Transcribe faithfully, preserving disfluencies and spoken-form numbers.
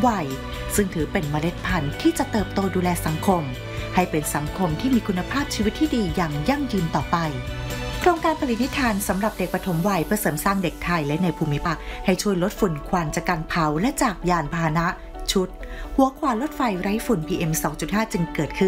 วัยซึ่งถือเป็นเมล็ดพันธุ์ที่จะเติบโตดูแลสังคมให้เป็นสังคมที่มีคุณภาพชีวิตที่ดีอย่างยั่งยืนต่อไปโครงการผลิตนิทานสำหรับเด็กปฐมวัยเพื่อเสริมสร้างเด็กไทยและในภูมิภาคให้ช่วยลดฝุ่นควันจากการเผาและจากยานพาหนะชุดหัวขวานรถไฟไร้ฝุ่น พี เอ็ม สองจุดห้า จึงเกิดขึ้น